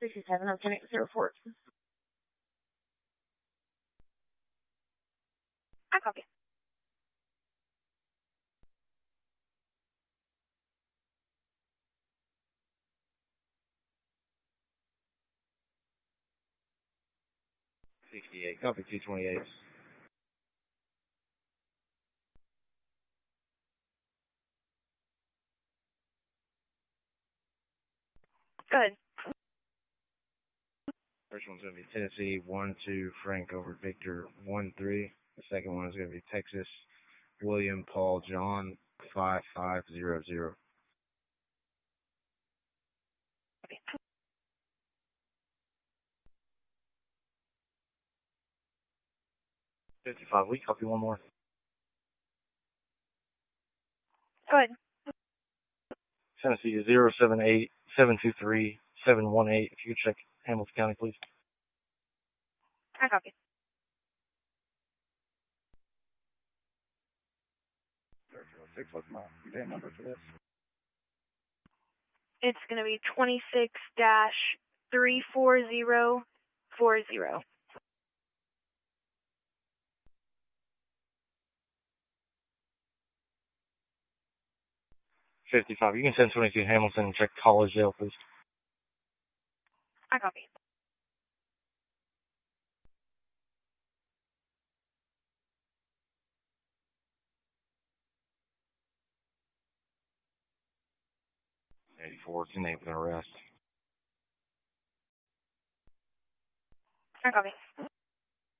67, I'm connected to report. I copy. Copy 228. Go ahead. First one's going to be Tennessee 1-2 Frank over Victor 1-3. The second one is going to be Texas William Paul John 5500. Okay. 55. We copy one more. Go ahead. Tennessee 078 723 718. If you could check Hamilton County, please. I copy. What's my damn number for this? It's going to be 26-34040. 55. You can send 22 Hamilton and check College Jail, please. I copy. It's a name of an arrest. I copy.